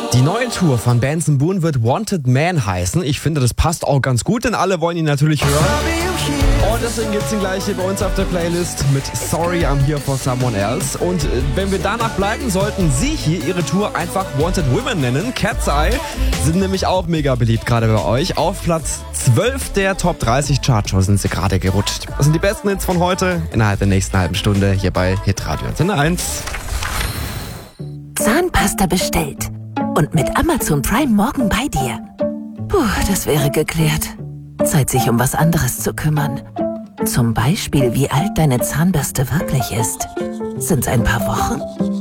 Die neue Tour von Benson Boone wird Wanted Man heißen. Ich finde, das passt auch ganz gut, denn alle wollen ihn natürlich hören. Und deswegen gibt's ihn gleich hier bei uns auf der Playlist mit Sorry, I'm Here for Someone Else. Und wenn wir danach bleiben, sollten Sie hier Ihre Tour einfach Wanted Women nennen. Cat's Eye sind nämlich auch mega beliebt gerade bei euch. Auf Platz 12 der Top 30 Chartshow sind sie gerade gerutscht. Das sind die besten Hits von heute innerhalb der nächsten halben Stunde hier bei Hitradio Antenne 1. Zahnpasta bestellt. Und mit Amazon Prime morgen bei dir. Puh, das wäre geklärt. Zeit, sich um was anderes zu kümmern. Zum Beispiel, wie alt deine Zahnbürste wirklich ist. Sind's ein paar Wochen?